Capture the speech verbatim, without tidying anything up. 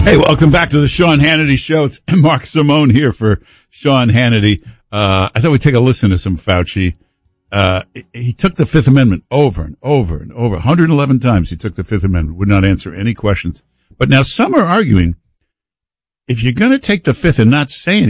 Hey, welcome back to the Sean Hannity Show. It's Mark Simone here for Sean Hannity. Uh, I thought we'd take a listen to some Fauci. Uh, he took the Fifth Amendment over and over and over. one hundred eleven times he took the Fifth Amendment, would not answer any questions. But now some are arguing, if you're going to take the Fifth and not say anything,